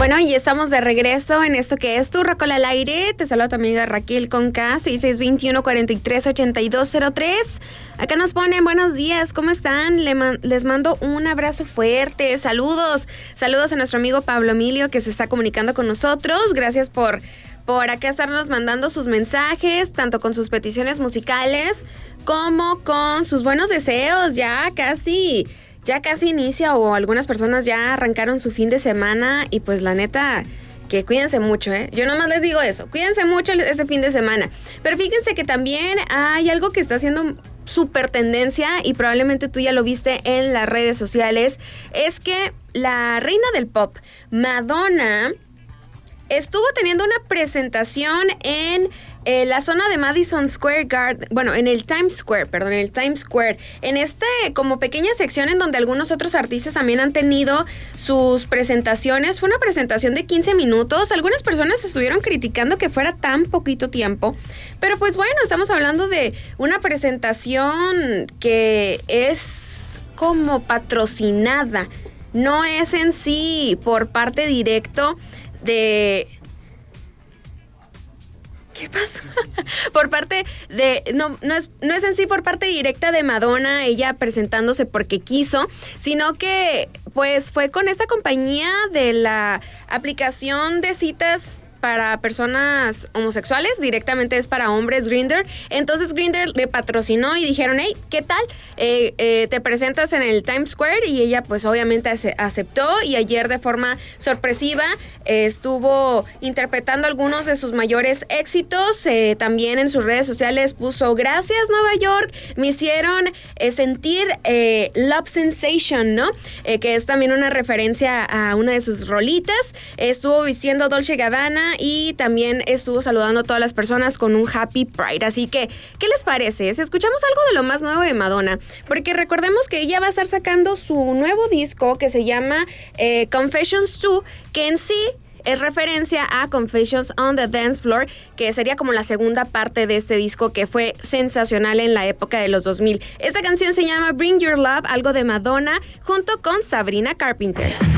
Bueno, y estamos de regreso en esto que es Tu Rocola al Aire. Te saluda tu amiga Raquel con K, 6621-438203. Acá nos ponen, buenos días, ¿cómo están? Les mando un abrazo fuerte, saludos a nuestro amigo Pablo Emilio que se está comunicando con nosotros. Gracias por acá estarnos mandando sus mensajes, tanto con sus peticiones musicales como con sus buenos deseos. Ya casi inicia, o algunas personas ya arrancaron su fin de semana y pues la neta que cuídense mucho, Yo nomás les digo eso, cuídense mucho este fin de semana. Pero fíjense que también hay algo que está haciendo súper tendencia y probablemente tú ya lo viste en las redes sociales. Es que la reina del pop, Madonna, estuvo teniendo una presentación en la zona de Madison Square Garden, en el Times Square, en como pequeña sección en donde algunos otros artistas también han tenido sus presentaciones. Fue una presentación de 15 minutos, algunas personas estuvieron criticando que fuera tan poquito tiempo, pero pues bueno, estamos hablando de una presentación que es como patrocinada, no es en sí por parte directo de... ¿Qué pasó? Por parte de... No es en sí por parte directa de Madonna, ella presentándose porque quiso, sino que pues fue con esta compañía de la aplicación de citas para personas homosexuales, directamente es para hombres, Grindr. Entonces Grindr le patrocinó y dijeron, hey, ¿qué tal? Te presentas en el Times Square, y ella pues obviamente aceptó, y ayer de forma sorpresiva estuvo interpretando algunos de sus mayores éxitos. También en sus redes sociales puso, gracias Nueva York, me hicieron sentir Love Sensation, ¿no? Que es también una referencia a una de sus rolitas. Estuvo vistiendo Dolce & Gabbana y también estuvo saludando a todas las personas con un Happy Pride. Así que, ¿qué les parece? Si escuchamos algo de lo más nuevo de Madonna, porque recordemos que ella va a estar sacando su nuevo disco que se llama Confessions 2, que en sí es referencia a Confessions on the Dance Floor, que sería como la segunda parte de este disco que fue sensacional en la época de los 2000. Esta canción se llama Bring Your Love, algo de Madonna, junto con Sabrina Carpenter.